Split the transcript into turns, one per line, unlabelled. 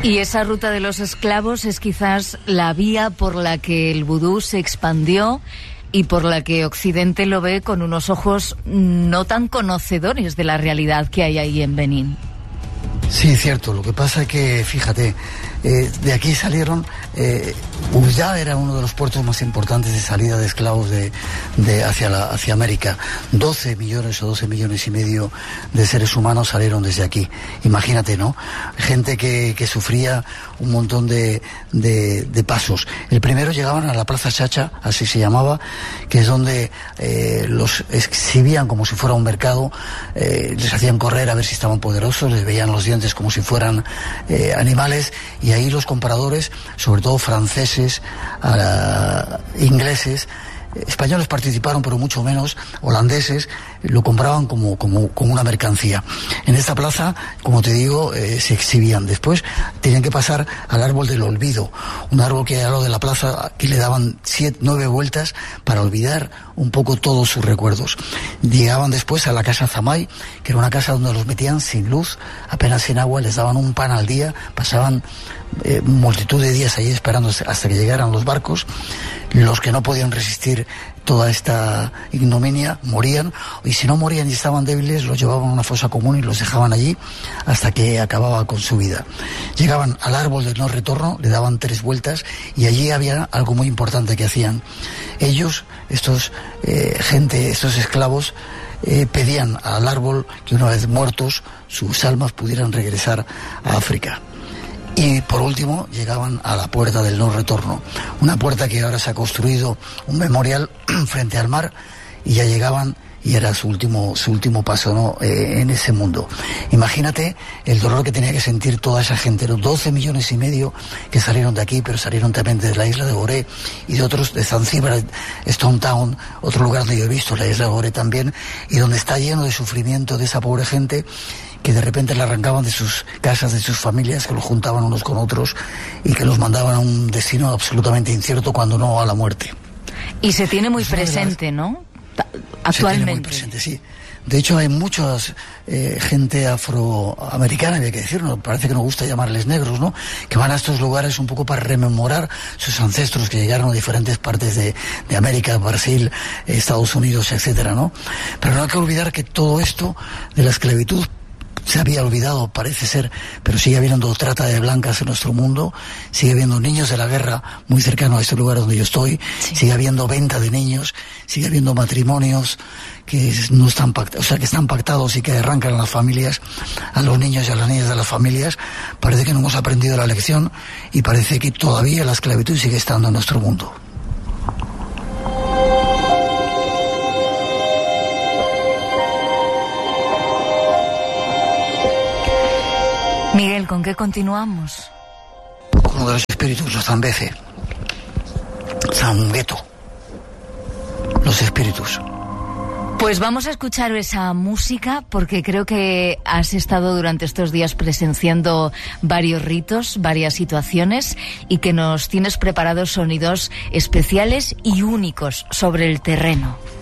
Y esa ruta de los esclavos es quizás la vía por la que el vudú se expandió y por la que Occidente lo ve con unos ojos no tan conocedores de la realidad que hay ahí en Benín.
Sí, cierto. Lo que pasa es que, fíjate, de aquí salieron, Ujda era uno de los puertos más importantes de salida de esclavos hacia América. 12 millones o 12 millones y medio de seres humanos salieron desde aquí. Imagínate, ¿no? Gente que sufría un montón de pasos. El primero llegaban a la Plaza Chacha, así se llamaba, que es donde los exhibían como si fuera un mercado, les hacían correr a ver si estaban poderosos, les veían los dientes como si fueran animales, y ahí los compradores, sobre todo franceses, ingleses, españoles participaron, pero mucho menos, holandeses, lo compraban como una mercancía. En esta plaza, como te digo, se exhibían. Después tenían que pasar al árbol del olvido, un árbol que era lo de la plaza, que le daban 9 vueltas para olvidar un poco todos sus recuerdos. Llegaban después a la casa Zamay, que era una casa donde los metían sin luz, apenas sin agua, les daban un pan al día, pasaban multitud de días allí esperando hasta que llegaran los barcos. Los que no podían resistir toda esta ignominia morían, y si no morían y estaban débiles, los llevaban a una fosa común y los dejaban allí hasta que acababa con su vida. Llegaban al árbol del no retorno, le daban 3 vueltas, y allí había algo muy importante que hacían. Ellos, estos esclavos, pedían al árbol que una vez muertos sus almas pudieran regresar a África. Y por último llegaban a la puerta del no retorno, una puerta que ahora se ha construido un memorial frente al mar, y ya llegaban, y era su último paso, ¿no? En ese mundo. Imagínate el dolor que tenía que sentir toda esa gente, los 12 millones y medio que salieron de aquí, pero salieron también de la isla de Gorée y de otros, de Zanzíbar, Stone Town, otro lugar donde yo he visto la isla de Gorée también, y donde está lleno de sufrimiento de esa pobre gente, que de repente le arrancaban de sus casas, de sus familias, que los juntaban unos con otros y que los mandaban a un destino absolutamente incierto, cuando no a la muerte.
Y se tiene muy presente, ¿no? Actualmente. Se tiene muy
presente, sí. De hecho, hay mucha gente afroamericana, hay que decirlo, parece que nos gusta llamarles negros, ¿no?, que van a estos lugares un poco para rememorar sus ancestros que llegaron a diferentes partes de América, Brasil, Estados Unidos, etcétera, ¿no? Pero no hay que olvidar que todo esto de la esclavitud se había olvidado, parece ser, pero sigue habiendo trata de blancas en nuestro mundo, sigue habiendo niños de la guerra muy cercano a este lugar donde yo estoy, sí. Sigue habiendo venta de niños, sigue habiendo matrimonios que no están pactados, o sea, que están pactados y que arrancan a las familias, a los niños y a las niñas de las familias. Parece que no hemos aprendido la lección, y parece que todavía la esclavitud sigue estando en nuestro mundo.
Miguel, ¿con qué continuamos?
Con uno de los espíritus, los Zambeze, Zambeto, los espíritus.
Pues vamos a escuchar esa música, porque creo que has estado durante estos días presenciando varios ritos, varias situaciones, y que nos tienes preparados sonidos especiales y únicos sobre el terreno.